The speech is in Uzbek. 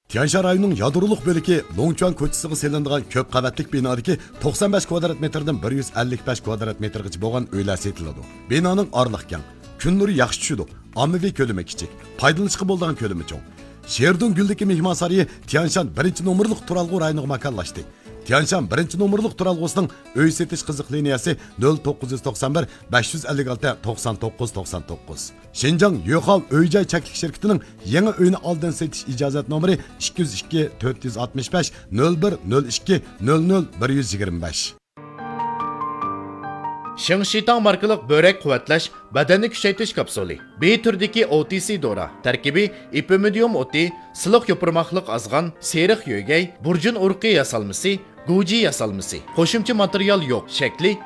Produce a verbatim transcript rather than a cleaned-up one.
Tianshan rayonining yadroliq bo'ligi Longchuan ko'chasiga selinadigan ko'p qavatlik binodagi to'qson besh kvadrat metrdan bir yuz ellik besh kvadrat metrgacha bo'lgan uylar setiladi. Binoning orliq keng, kun nuri yaxshi tushadi. Ommaviy ko'lami kichik, foydalanishga bo'ladigan ko'lami cho'ng. Sherdun Guldagi mehmon saroyi Tianshan birinchi nomerlik turalg'u rayoniga makonlashdi. Tianshan birinchi nomerlik turalg'usining uy setish qiziq liniyasi nol to'qqiz yuz to'qson bir besh yuz ellik olti to'qson to'qqiz to'qson to'qqiz. Shinjang Yo'xal uy-joy chaklik shirkatining yangi uyni oldin setish ijozat nomeri ikki yuz ikki to'rt yuz oltmish besh nol bir nol ikki nol nol bir yuz yigirma besh. Shingshitang markalik börek quvvatlash badanni kuchaytirish kapsuli. B turdagi O T C dora. Tarkibi ipimidium o'ti, siliq yopirmoqliq azg'an, seriq yo'gay, burjun urqi yasalmasi, guji yasalmasi. Qo'shimcha material yo'q. Shakli